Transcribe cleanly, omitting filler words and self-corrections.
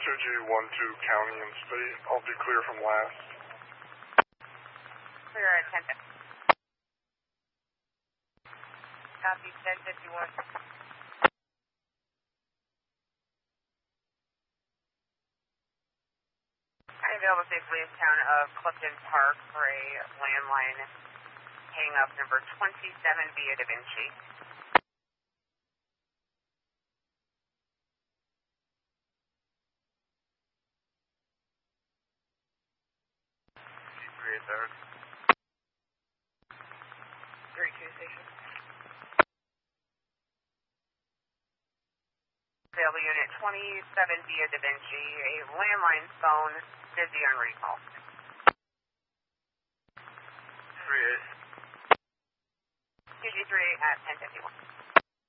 2G12 County and State. I'll be clear from last. Clear at 10:50. Copy 10:51. Available safely in town of Clifton Park for a landline hang up number 27 via Da Vinci. G387. 32 station. Available unit 27 via Da Vinci, a landline phone busy on recall. 38. CG3 at 10:51.